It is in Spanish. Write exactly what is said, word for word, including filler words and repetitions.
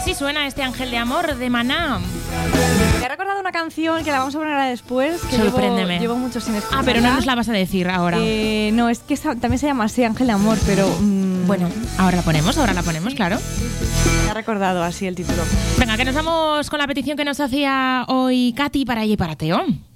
Así suena este Ángel de Amor de Maná. Me he recordado una canción que la vamos a poner ahora después. Que Sorpréndeme. Llevo, llevo mucho sin escucharla. Ah, pero no nos la vas a decir ahora. Eh, no, es que esa, también se llama así, Ángel de Amor, pero... Mmm, bueno, ahora la ponemos, ahora la ponemos, sí, claro. Sí, sí. Me ha recordado así el título. Venga, que nos vamos con la petición que nos hacía hoy Katy para ella y para Teo.